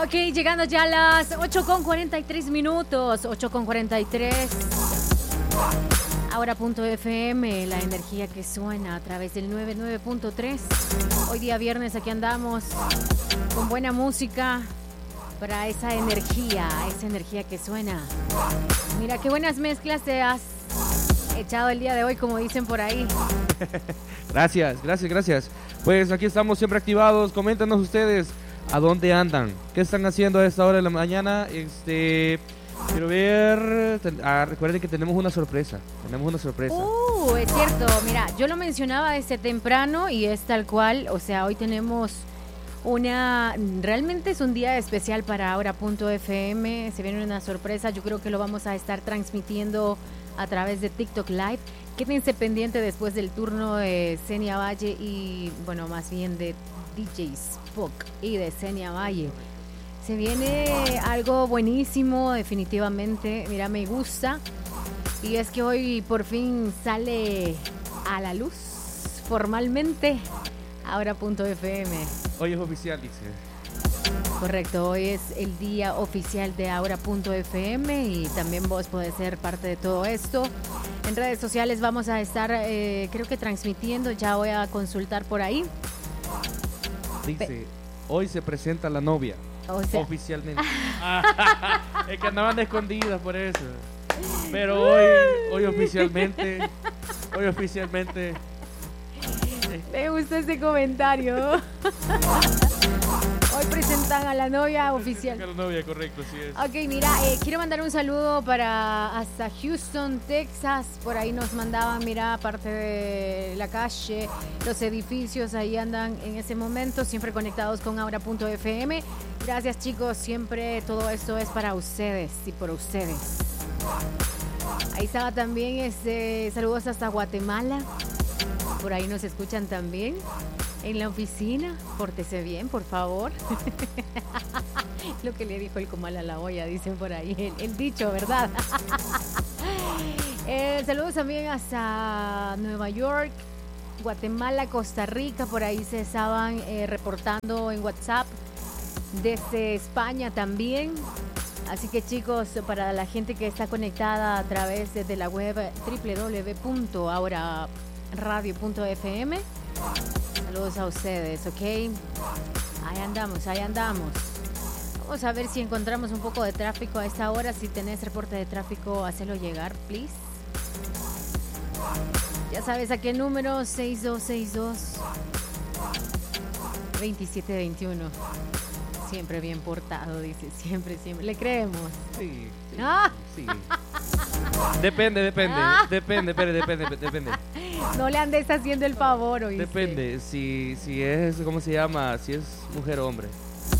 Ok, llegando ya a las 8:43, 8:43. Ahora.fm, la energía que suena a través del 99.3. Hoy día viernes aquí andamos con buena música para esa energía que suena. Mira qué buenas mezclas te has echado el día de hoy, como dicen por ahí. Gracias. Pues aquí estamos siempre activados. Coméntanos ustedes a dónde andan, qué están haciendo a esta hora de la mañana. Quiero ver. Recuerden que tenemos una sorpresa. Es cierto. Mira, yo lo mencionaba desde temprano y es tal cual. O sea, hoy tenemos realmente es un día especial para Ahora.fm. Se viene una sorpresa. Yo creo que lo vamos a estar transmitiendo a través de TikTok Live. Quédense pendiente después del turno de Xenia Valle y, bueno, más bien de DJ Spock y de Xenia Valle. Se viene algo buenísimo, definitivamente. Mira, me gusta. Y es que hoy por fin sale a la luz formalmente Ahora.fm. Hoy es oficial, dice. Correcto, hoy es el día oficial de Ahora.fm y también vos podés ser parte de todo esto. En redes sociales vamos a estar, creo que transmitiendo, ya voy a consultar por ahí. Dice, hoy se presenta la novia, oficialmente. Es que andaban escondidas por eso. Pero hoy oficialmente. Me gusta ese comentario. Hoy presentan a la novia oficial. A la novia, correcto, sí es. Ok, mira, quiero mandar un saludo para hasta Houston, Texas. Por ahí nos mandaban, mira, aparte de la calle, los edificios, ahí andan en ese momento, siempre conectados con Ahora.fm. Gracias, chicos, siempre todo esto es para ustedes y por ustedes. Ahí estaba también, saludos hasta Guatemala. Por ahí nos escuchan también. En la oficina, pórtese bien, por favor. Lo que le dijo el comal a la olla, dicen por ahí, el dicho, ¿verdad? Saludos también hasta Nueva York, Guatemala, Costa Rica, por ahí se estaban reportando en WhatsApp. Desde España también. Así que, chicos, para la gente que está conectada a través de la web www.ahoraradio.fm, saludos a ustedes, ¿ok? Ahí andamos. Vamos a ver si encontramos un poco de tráfico a esta hora. Si tenés reporte de tráfico, hacelo llegar, please. Ya sabes a qué número, 6262-2721. Siempre bien portado, dice, siempre. ¿Le creemos? Sí. ¿Ah? Sí. Depende. No le andes haciendo el favor, ¿oíste? Depende, si es, ¿cómo se llama? Si es mujer o hombre.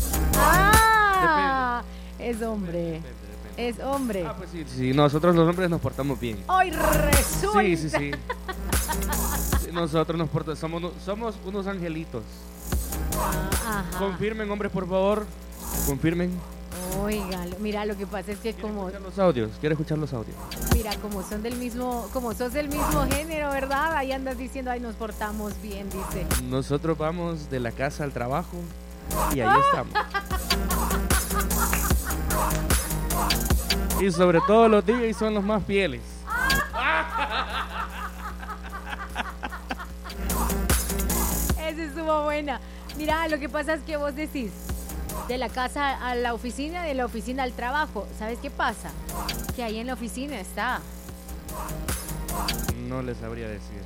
Depende. Es hombre. Depende. Es hombre. Pues sí, nosotros los hombres nos portamos bien. Hoy resulta. Sí. Nosotros somos unos angelitos. Ajá. Confirmen, hombres, por favor. Confirmen. Oiga, mira, lo que pasa es que como... ¿Quiere escuchar los audios? Mira, como sos del mismo género, ¿verdad? Ahí andas diciendo, ay, nos portamos bien, dice. Nosotros vamos de la casa al trabajo y ahí estamos. Y sobre todo los DJs son los más fieles. Esa estuvo buena. Mira, lo que pasa es que vos decís de la casa a la oficina, de la oficina al trabajo. ¿Sabes qué pasa? Que ahí en la oficina está. No les sabría decir.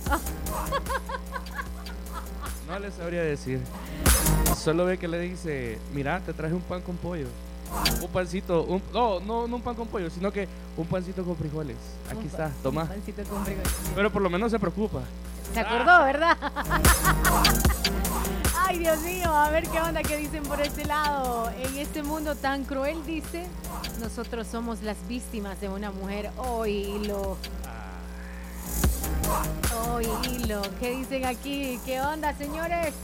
No les sabría decir. Solo ve que le dice, mira, te traje un pan con pollo. Un pancito, no un pan con pollo, sino que un pancito con frijoles. Aquí está, toma. Un pancito con frijoles. Pero por lo menos se preocupa. Se acordó, ¿verdad? Ay, Dios mío, a ver qué onda que dicen por este lado. En este mundo tan cruel, dice, nosotros somos las víctimas de una mujer. Oílo. ¿Qué dicen aquí? ¿Qué onda, señores?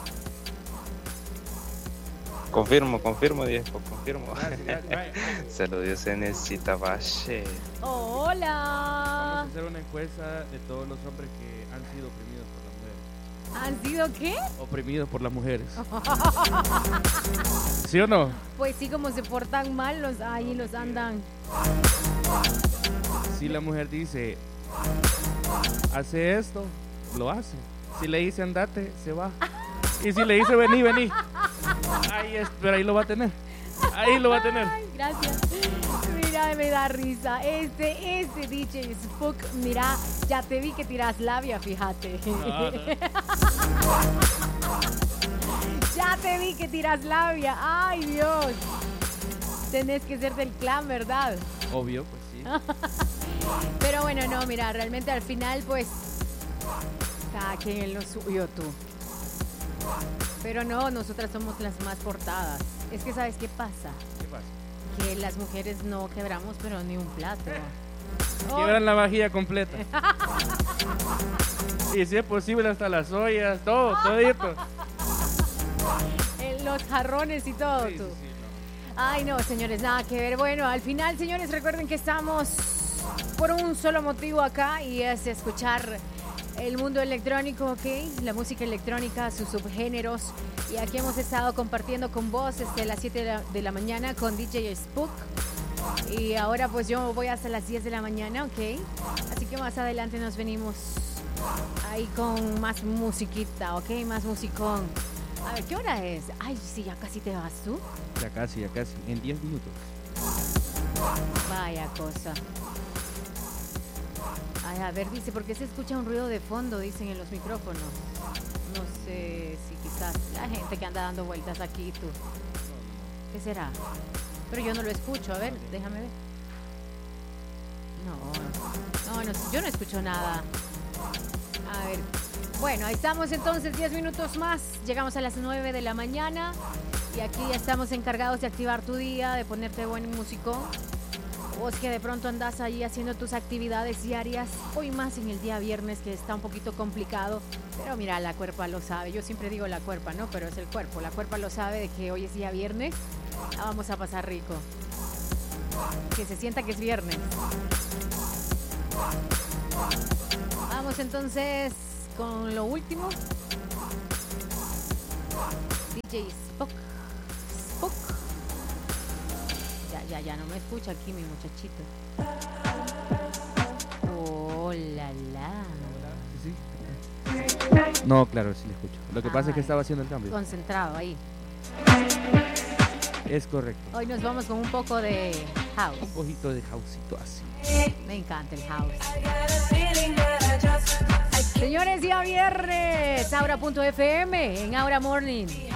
Confirmo, Diego, confirmo. Saludos, se necesita Valle. Hola. Vamos a hacer una encuesta de todos los hombres que han sido oprimidos por la mujer. ¿Han sido qué? Oprimidos por las mujeres. ¿Sí o no? Pues sí, como se portan mal, ahí los andan. Si la mujer dice, hace esto, lo hace. Si le dice andate, se va. Y si le dice vení, vení. Pero ahí lo va a tener. Ahí lo va a tener. Ay, gracias. Mira, me da risa. Este DJ Spook, mira, ya te vi que tiras labia, fíjate. No. Ya te vi que tiras labia. Ay, Dios. Tenés que ser del clan, ¿verdad? Obvio, pues sí. Pero bueno, no, mira, realmente al final, pues, cada quien en lo suyo, tú. Pero no, nosotras somos las más portadas. Es que, ¿sabes qué pasa? ¿Qué pasa? Que las mujeres no quebramos, pero ni un plato. Quiebran la vajilla completa. Y si es posible hasta las ollas, todito. Los jarrones y todo, Sí, tú. sí, sí, no. Ay, no, señores, nada que ver. Bueno, al final, señores, recuerden que estamos por un solo motivo acá y es escuchar el mundo electrónico, ¿ok? La música electrónica, sus subgéneros. Y aquí hemos estado compartiendo con vos desde las 7 de la mañana con DJ Spook. Y ahora pues yo voy hasta las 10 de la mañana, ¿ok? Así que más adelante nos venimos ahí con más musiquita, ¿ok? Más musicón. A ver, ¿qué hora es? Ay, sí, ya casi te vas tú. Ya casi, en 10 minutos. Vaya cosa. Ay, a ver, dice, ¿por qué se escucha un ruido de fondo? Dicen en los micrófonos. No sé si quizás la gente que anda dando vueltas aquí, tú. ¿Qué será? Pero yo no lo escucho, a ver, déjame ver. No, yo no escucho nada. A ver, bueno, ahí estamos entonces, 10 minutos más. Llegamos a las 9 de la mañana y aquí ya estamos encargados de activar tu día, de ponerte buen músico. Vos que de pronto andás ahí haciendo tus actividades diarias, hoy más en el día viernes que está un poquito complicado, pero mira, la cuerpa lo sabe. Yo siempre digo la cuerpa, ¿no? Pero es el cuerpo. La cuerpa lo sabe de que hoy es día viernes, la vamos a pasar rico. Que se sienta que es viernes. Vamos entonces con lo último. DJ Spook. Ya no me escucha aquí mi muchachito. Oh, la. ¿Sí? No, claro, sí le escucho. Lo que pasa es que estaba haciendo el cambio. Concentrado ahí. Es correcto. Hoy nos vamos con un poco de house. Un poquito de houseito así. Me encanta el house. Señores, día viernes, Aura.fm en Aura Morning.